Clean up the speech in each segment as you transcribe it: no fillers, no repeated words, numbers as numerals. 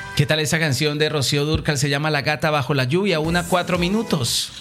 ¿Qué tal esa canción de Rocío Dúrcal? Se llama La gata bajo la lluvia, 1:04 minutos.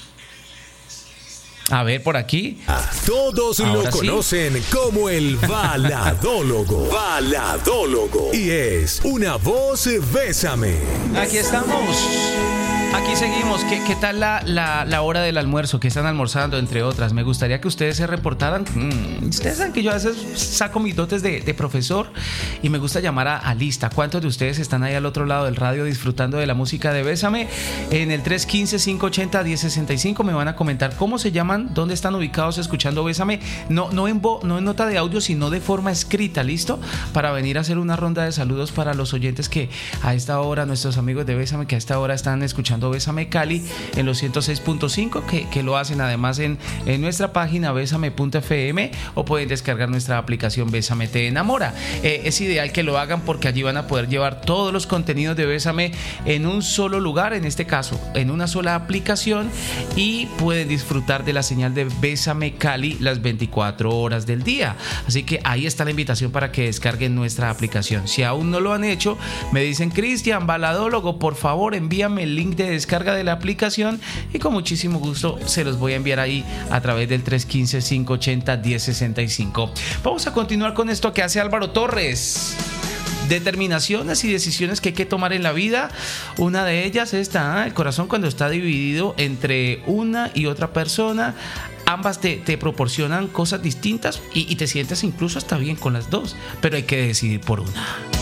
A ver, por aquí. Todos Ahora lo conocen como el baladólogo. Baladólogo. Y es una voz Bésame. Aquí estamos. Aquí seguimos. ¿Qué tal la hora del almuerzo? ¿Qué están almorzando, entre otras? Me gustaría que ustedes se reportaran. Ustedes saben que yo a veces saco mis dotes de profesor y me gusta llamar a lista. ¿Cuántos de ustedes están ahí al otro lado del radio disfrutando de la música de Bésame? En el 315-580-1065 me van a comentar cómo se llaman, dónde están ubicados escuchando Bésame. No en nota de audio, sino de forma escrita, ¿listo? Para venir a hacer una ronda de saludos para los oyentes que a esta hora, nuestros amigos de Bésame, que a esta hora están escuchando Bésame Cali en los 106.5, que lo hacen además en nuestra página besame.fm, o pueden descargar nuestra aplicación Bésame Te Enamora. Es ideal que lo hagan porque allí van a poder llevar todos los contenidos de Bésame en un solo lugar, en este caso en una sola aplicación, y pueden disfrutar de la señal de Bésame Cali las 24 horas del día. Así que ahí está la invitación para que descarguen nuestra aplicación. Si aún no lo han hecho, me dicen: Cristian, baladólogo, por favor envíame el link de descarga de la aplicación, y con muchísimo gusto se los voy a enviar ahí a través del 315-580-1065. Vamos a continuar con esto que hace Álvaro Torres. Determinaciones y decisiones que hay que tomar en la vida. Una de ellas es el corazón cuando está dividido entre una y otra persona. Ambas te proporcionan cosas distintas y te sientes incluso hasta bien con las dos, pero hay que decidir por una.